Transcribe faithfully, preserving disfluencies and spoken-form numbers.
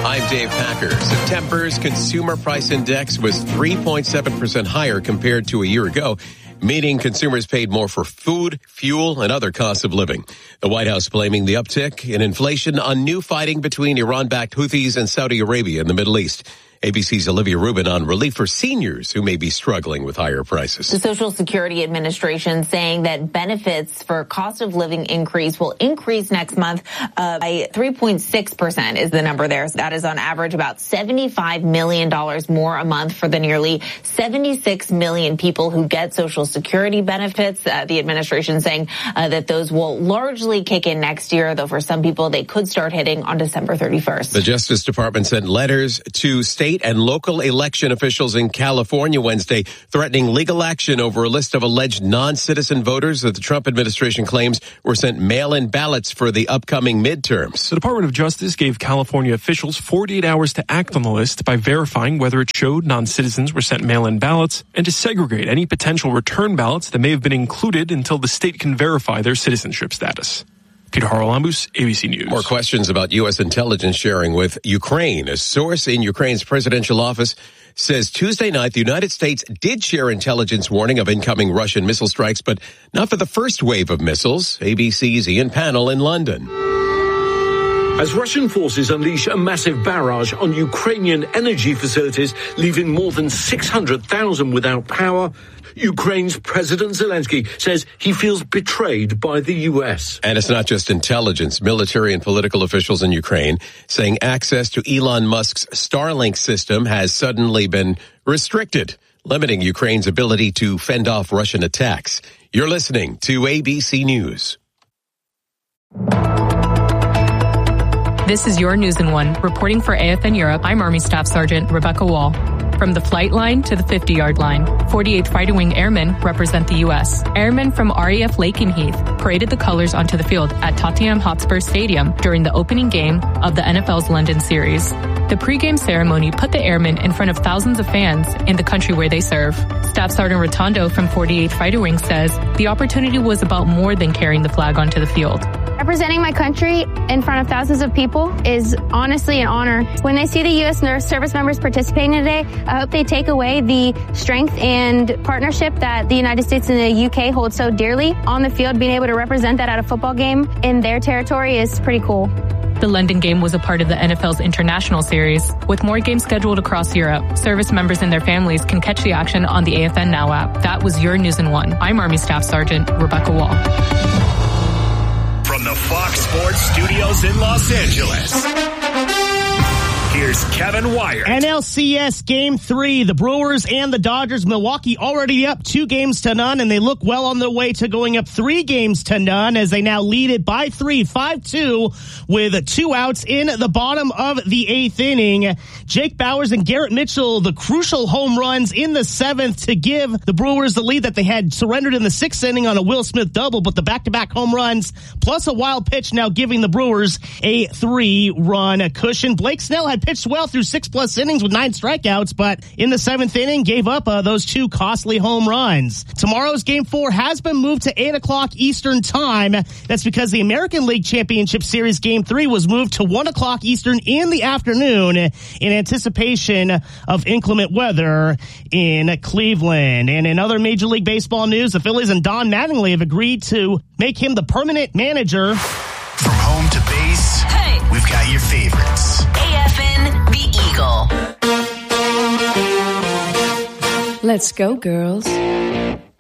I'm Dave Packer. September's consumer price index was three point seven percent higher compared to a year ago, meaning consumers paid more for food, fuel, and other costs of living. The White House blaming the uptick in inflation on new fighting between Iran-backed Houthis and Saudi Arabia in the Middle East. A B C's Olivia Rubin on relief for seniors who may be struggling with higher prices. The Social Security Administration saying that benefits for cost of living increase will increase next month uh, by three point six percent is the number there. So that is on average about seventy-five million dollars more a month for the nearly seventy-six million people who get Social Security benefits. Uh, the administration saying uh, that those will largely kick in next year, though for some people they could start hitting on December thirty-first. The Justice Department sent letters to state and local election officials in California Wednesday threatening legal action over a list of alleged non-citizen voters that the Trump administration claims were sent mail-in ballots for the upcoming midterms. The Department of Justice gave California officials forty-eight hours to act on the list by verifying whether it showed non-citizens were sent mail-in ballots and to segregate any potential return ballots that may have been included until the state can verify their citizenship status. Peter Haralambous, A B C News. More questions about U S intelligence sharing with Ukraine. A source in Ukraine's presidential office says Tuesday night the United States did share intelligence warning of incoming Russian missile strikes, but not for the first wave of missiles. A B C's Ian Pannell in London. As Russian forces unleash a massive barrage on Ukrainian energy facilities, leaving more than six hundred thousand without power, Ukraine's President Zelensky says he feels betrayed by the U S. And it's not just intelligence. Military and political officials in Ukraine saying access to Elon Musk's Starlink system has suddenly been restricted, limiting Ukraine's ability to fend off Russian attacks. You're listening to A B C News. This is your News in One. Reporting for A F N Europe, I'm Army Staff Sergeant Rebecca Wall. From the flight line to the fifty-yard line, forty-eighth Fighting Wing Airmen represent the U S. Airmen from R A F Lakenheath paraded the colors onto the field at Tottenham Hotspur Stadium during the opening game of the N F L's London series. The pre-game ceremony put the airmen in front of thousands of fans in the country where they serve. Staff Sergeant Rotondo from forty-eighth Fighter Wing says the opportunity was about more than carrying the flag onto the field. Representing my country in front of thousands of people is honestly an honor. When they see the U S nurse service members participating today, I hope they take away the strength and partnership that the United States and the U K hold so dearly. On the field, being able to represent that at a football game in their territory is pretty cool. The London game was a part of the N F L's International Series. With more games scheduled across Europe, service members and their families can catch the action on the A F N Now app. That was your News in One. I'm Army Staff Sergeant Rebecca Wall. From the Fox Sports Studios in Los Angeles, here's Kevin Wyatt. N L C S Game three, the Brewers and the Dodgers. Milwaukee already up two games to none, and they look well on their way to going up three games to none as they now lead it by three, five two, with two outs in the bottom of the eighth inning. Jake Bauers and Garrett Mitchell, the crucial home runs in the seventh to give the Brewers the lead that they had surrendered in the sixth inning on a Will Smith double, but the back-to-back home runs plus a wild pitch now giving the Brewers a three-run cushion. Blake Snell had pitched well through six-plus innings with nine strikeouts, but in the seventh inning gave up uh, those two costly home runs. Tomorrow's Game four has been moved to eight o'clock Eastern Time. That's because the American League Championship Series Game three was moved to one o'clock Eastern in the afternoon in anticipation of inclement weather in Cleveland. And in other Major League Baseball news, the Phillies and Don Mattingly have agreed to make him the permanent manager. From home to base, hey, we've got your favorites. A F N, the Eagle. Let's go, girls.